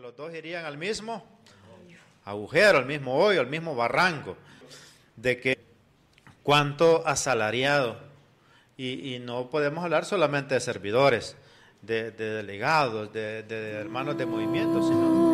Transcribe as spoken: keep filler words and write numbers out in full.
los dos irían al mismo agujero, al mismo hoyo, al mismo barranco, de que cuánto asalariado, y, y no podemos hablar solamente de servidores, de, de delegados, de, de hermanos de movimiento, sino